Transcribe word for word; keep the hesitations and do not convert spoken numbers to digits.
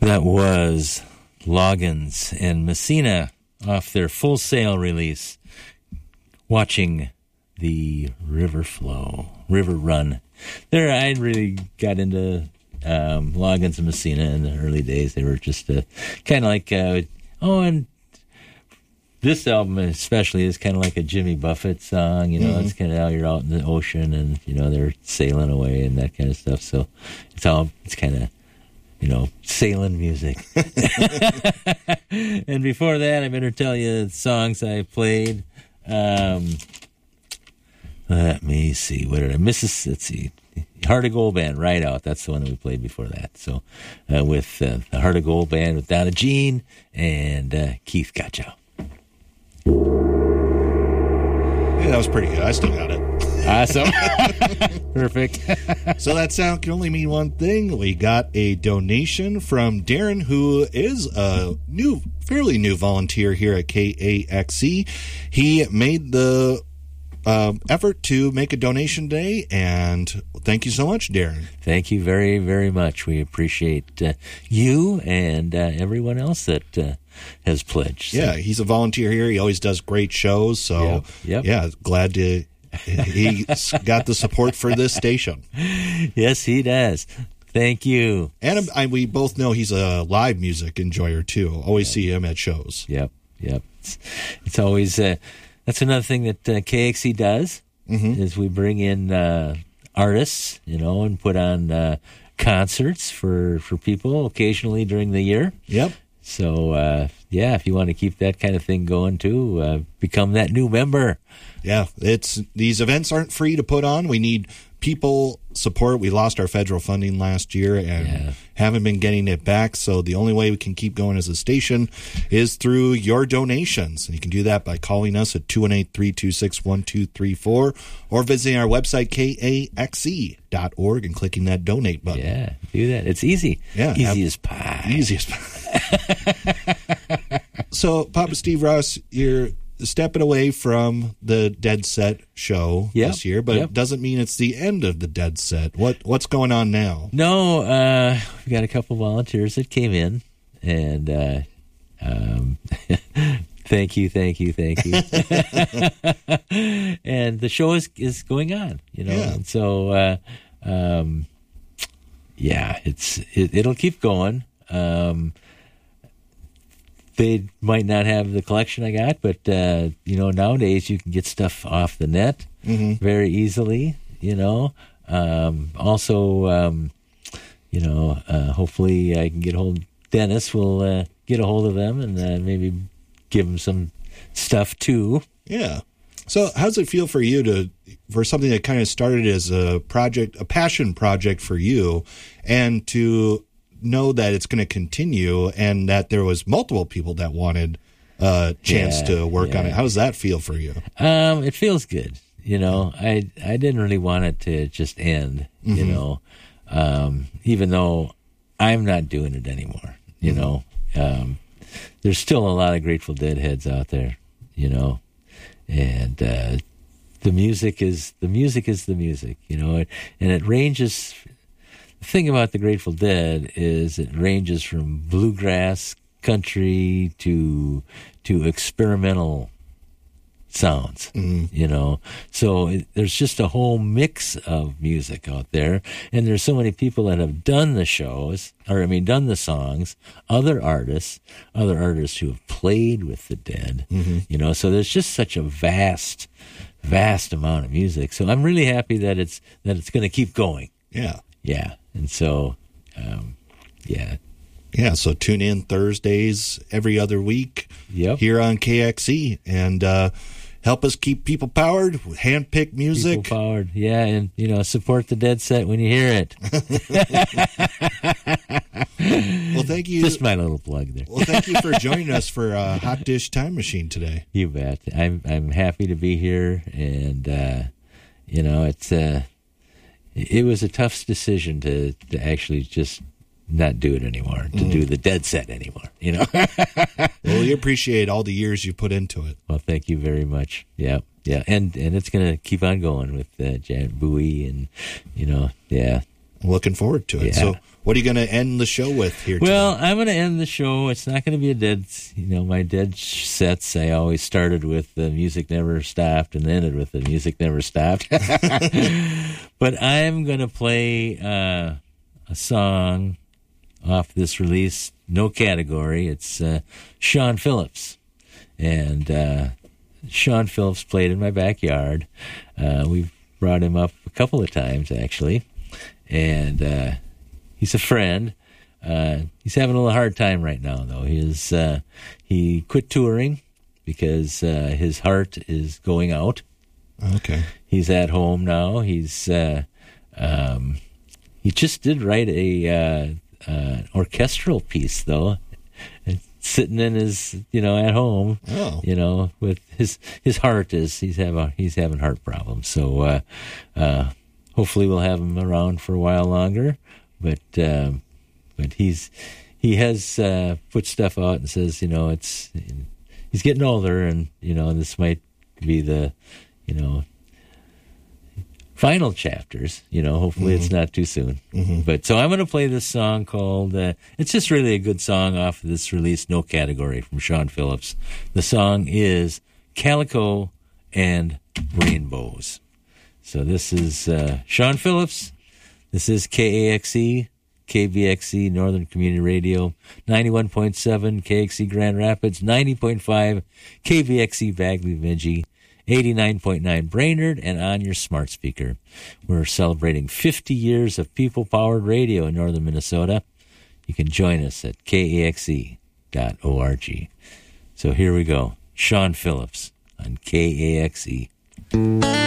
That was Loggins and Messina off their Full Sail release, Watching the River Flow, River Run. There, I really got into um, Loggins and Messina in the early days. They were just uh, kind of like, uh, oh, and this album especially is kind of like a Jimmy Buffett song. You know, mm-hmm. It's kind of how you're out in the ocean and, you know, they're sailing away and that kind of stuff. So it's all, it's kind of, you know, sailing music. And before that, I better tell you the songs I played. Um, let me see. What did I miss? Let's see. Heart of Gold Band, Right Out. That's the one that we played before that. So uh, with uh, the Heart of Gold Band with Donna Jean and uh, Keith Gotchow. Yeah, that was pretty good. I still got it. Awesome. Perfect. So that sound can only mean one thing. We got a donation from Darren, who is a new, fairly new volunteer here at K A X E. He made the um, effort to make a donation today, and thank you so much, Darren. Thank you very, very much. We appreciate uh, you and uh, everyone else that uh, has pledged. So. Yeah, he's a volunteer here. He always does great shows. So, yep, yep. yeah, glad to... He's got the support for this station. Yes, he does. Thank you. And I, we both know he's a live music enjoyer, too. Always yep. see him at shows. Yep, yep. It's, it's always, uh, that's another thing that uh, K X E does, mm-hmm. is we bring in uh, artists, you know, and put on uh, concerts for, for people occasionally during the year. Yep. So, uh, yeah, if you want to keep that kind of thing going, too, uh, become that new member. Yeah, it's these events aren't free to put on. We need people support. We lost our federal funding last year and yeah. haven't been getting it back. So the only way we can keep going as a station is through your donations. And you can do that by calling us at two one eight, three two six, one two three four or visiting our website, K A X E dot org, and clicking that donate button. Yeah, do that. It's easy. Yeah, easy have, as pie. Easy as pie. So, Papa Steve Ross, you're stepping away from the Dead Set show yep. this year, but yep. it doesn't mean it's the end of the Dead Set. What What's going on now? No, uh, we got a couple volunteers that came in, and uh, um, thank you, thank you, thank you. And the show is, is going on, you know, yeah. and so uh, um, yeah, it's it, it'll keep going. Um, They might not have the collection I got, but, uh, you know, nowadays you can get stuff off the net mm-hmm. very easily, you know. Um, also, um, you know, uh, hopefully I can get a hold of Dennis. We'll uh, get a hold of them and uh, maybe give them some stuff, too. Yeah. So how does it feel for you to, for something that kind of started as a project, a passion project for you, and to know that it's going to continue and that there was multiple people that wanted a chance yeah, to work yeah. on it? How does that feel for you? Um, it feels good. You know, I I didn't really want it to just end, mm-hmm. you know, um, even though I'm not doing it anymore, you mm-hmm. know. Um, there's still a lot of Grateful Dead heads out there, you know, and uh, the music is the music is the music, you know, and it ranges. The thing about the Grateful Dead is it ranges from bluegrass country to to experimental sounds, mm. you know. So it, there's just a whole mix of music out there, and there's so many people that have done the shows, or I mean, done the songs. Other artists, other artists who have played with the Dead, mm-hmm. you know. So there's just such a vast, vast amount of music. So I'm really happy that it's that it's going to keep going. Yeah. Yeah, and so, um, yeah. Yeah, so tune in Thursdays every other week yep. here on K X E, and uh, help us keep people powered with hand-picked music. People powered, yeah, and, you know, support the Dead Set when you hear it. Well, thank you. Just my little plug there. Well, thank you for joining us for uh, Hot Dish Time Machine today. You bet. I'm I'm happy to be here, and, uh, you know, it's... Uh, It was a tough decision to, to actually just not do it anymore, to mm. do the Dead Set anymore, you know. Well, we appreciate all the years you put into it. Well, thank you very much. Yeah, yeah. And and it's going to keep on going with uh, Janet Bowie and, you know, yeah. I'm looking forward to it. Yeah. So what are you going to end the show with here Well, today? I'm going to end the show. It's not going to be a dead, you know, my dead sets. I always started with the music never stopped and ended with the music never stopped. But I'm going to play uh, a song off this release, no category. It's uh, Sean Phillips. And uh, Sean Phillips played in my backyard. Uh, we've brought him up a couple of times, actually. And uh, he's a friend. Uh, he's having a little hard time right now, though. His, uh, he quit touring because uh, his heart is going out. Okay. He's at home now. He's uh, um, he just did write a uh, uh, orchestral piece, though, sitting in his, you know, at home. Oh. You know, with his his heart is he's having he's having heart problems. So uh, uh, hopefully we'll have him around for a while longer. But um, but he's he has uh, put stuff out and says, you know, it's he's getting older, and you know this might be the, you know, final chapters. You know, hopefully mm-hmm. it's not too soon. Mm-hmm. But so I'm going to play this song called. Uh, it's just really a good song off of this release, No Category, from Sean Phillips. The song is Calico and Rainbows. So this is uh, Sean Phillips. This is K A X E, K V X E, Northern Community Radio, ninety-one point seven K X E Grand Rapids, ninety point five K V X E Bagley Vinci, eighty-nine point nine Brainerd, and on your smart speaker. We're celebrating fifty years of people-powered radio in northern Minnesota. You can join us at K A X E dot org. So here we go. Sean Phillips on K A X E.